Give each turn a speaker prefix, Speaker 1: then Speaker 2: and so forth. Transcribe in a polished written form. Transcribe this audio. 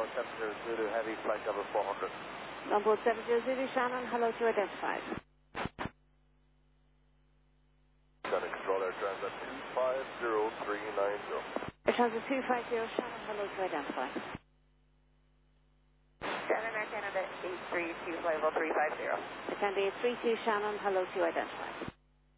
Speaker 1: Longboard 70 Zulu Heavy, flight level 400.
Speaker 2: Longboard 70 Zulu, Shannon, hello to identified.
Speaker 1: Shannon Control Air Transit 250390.
Speaker 2: Air Transit 250, Shannon, hello to identified.
Speaker 3: Shannon Air Canada 832 flight level 350.
Speaker 2: Air Canada 832, Shannon, hello to identified.